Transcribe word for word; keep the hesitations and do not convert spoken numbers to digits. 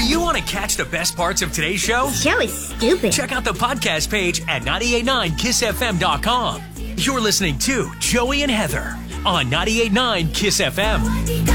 you want to catch the best parts of today's show? The show is stupid. Check out the podcast page at nine eight nine kiss f m dot com. You're listening to Joey and Heather on ninety-eight point nine Kiss F M.